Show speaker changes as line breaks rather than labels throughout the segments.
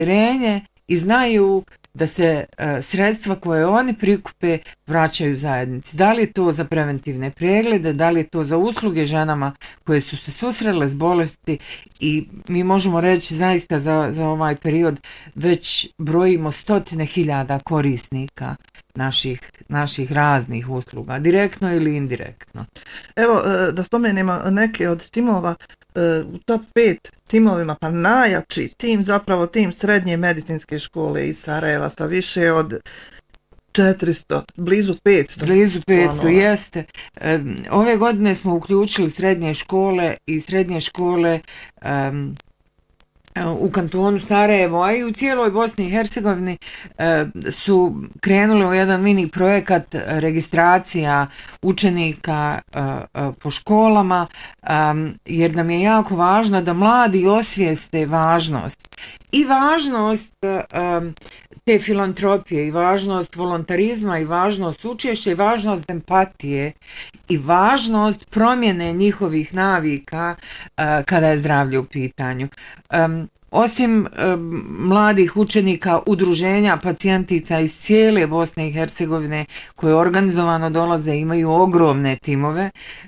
povjerenje i znaju da se sredstva koje oni prikupe vraćaju zajednici. Da li je to za preventivne preglede, da li je to za usluge ženama koje su se susrele s bolesti i mi možemo reći zaista za ovaj period već brojimo 100.000 korisnika naših raznih usluga, direktno ili indirektno.
Evo, da spomenemo neke od timova, u top 5 timovima, pa najjači tim, zapravo tim srednje medicinske škole iz Sarajeva sa više od 400, blizu 500.
Blizu 500, jeste. Ove godine smo uključili srednje škole i srednje škole u kantonu Sarajevo, a i u cijeloj Bosni i Hercegovini su krenuli u jedan mini projekat registracija učenika po školama, jer nam je jako važno da mladi osvijeste važnost i važnost te filantropije i važnost volontarizma i važnost učešća i važnost empatije i važnost promjene njihovih navika kada je zdravlje u pitanju. Osim mladih učenika, udruženja pacijentica iz cijele Bosne i Hercegovine koje organizovano dolaze, imaju ogromne timove.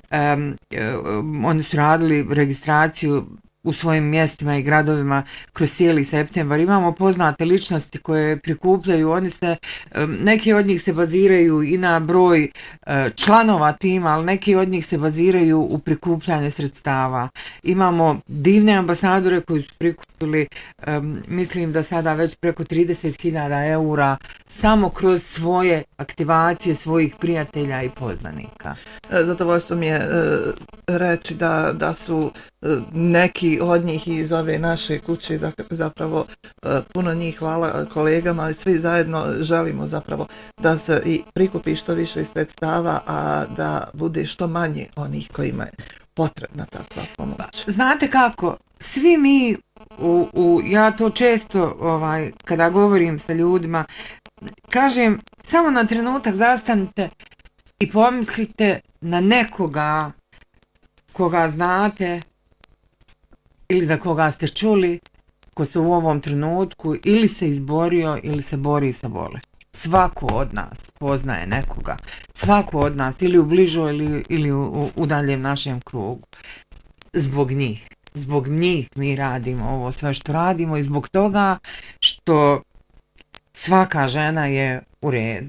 Oni su radili registraciju u svojim mjestima i gradovima kroz cijeli septembar. Imamo poznate ličnosti koje prikupljaju, neki od njih se baziraju i na broj članova tima, ali neki od njih se baziraju u prikupljanju sredstava. Imamo divne ambasadore koji su prikupili, mislim da sada već preko 30.000 eura samo kroz svoje aktivacije svojih prijatelja i poznanika.
Zadovoljstvo mi je reći da su neki od njih iz ove naše kuće, zapravo puno njih, hvala kolegama, ali svi zajedno želimo zapravo da se i prikupi što više sredstava, a da bude što manje onih kojima je potrebna takva pomoć.
Znate kako, svi mi, ja to često kada govorim sa ljudima, kažem, samo na trenutak zastanite i pomislite na nekoga koga znate ili za koga ste čuli, ko se u ovom trenutku ili se izborio ili se bori sa bolešću. Svako od nas poznaje nekoga. Svako od nas ili u bližoj ili u daljem našem krugu. Zbog njih. Zbog njih mi radimo ovo sve što radimo i zbog toga što svaka žena je u redu.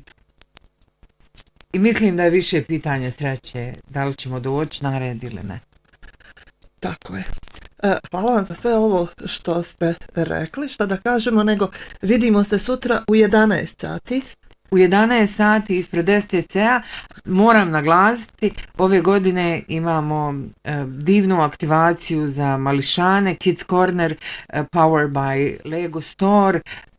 I mislim da je više pitanje sreće da li ćemo doći na red ili ne.
Tako je. Hvala vam za sve ovo što ste rekli, šta da kažemo, nego vidimo se sutra u 11 sati.
U 11 sati ispred STC-a moram naglasiti, ove godine imamo divnu aktivaciju za mališane, Kids Corner, Powered by Lego Store,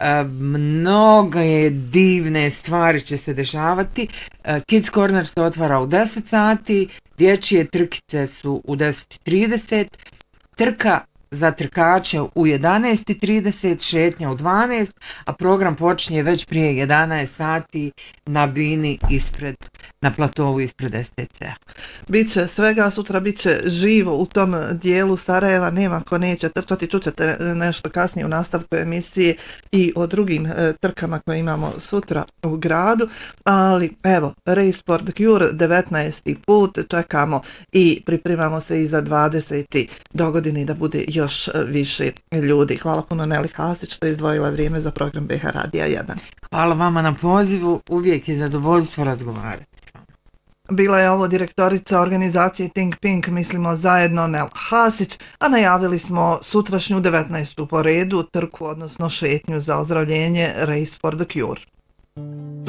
mnoge divne stvari će se dešavati. Kids Corner se otvara u 10 sati, dječje trkice su u 10:30, trka za trkače u 11:30, šetnja u 12, a program počinje već prije 11 sati na bini na platovu ispred STC-a.
Biće svega, sutra biće živo u tom dijelu Sarajeva, nema ko neće trčati, čućete nešto kasnije u nastavku emisije i o drugim trkama koje imamo sutra u gradu, ali evo, Race for the Cure 19. put, čekamo i pripremamo se i za 20. dogodine da bude još više ljudi. Hvala puno Neli Hasić što je izdvojila vrijeme za program BH Radija 1.
Hvala vama na pozivu, uvijek je zadovoljstvo razgovarati.
Bila je ovo direktorica organizacije Think Pink, mislimo zajedno, Nel Hasić, a najavili smo sutrašnju 19. po redu trku, odnosno šetnju za ozdravljenje Race for the Cure.